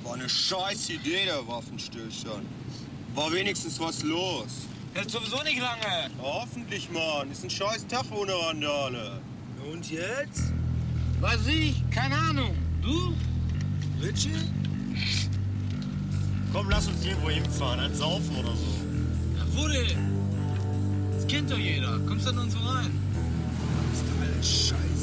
War eine scheiß Idee, der Waffenstillstand. War wenigstens was los. Hält sowieso nicht lange. Hoffentlich, Mann. Ist ein scheiß Tag ohne Randale. Und jetzt? Weiß ich, keine Ahnung. Du? Richie? Komm, lass uns irgendwo hinfahren. Ein Saufen oder so. Ja, wo denn? Das kennt doch jeder. Kommst dann und so rein. Das ist doch alles Scheiße.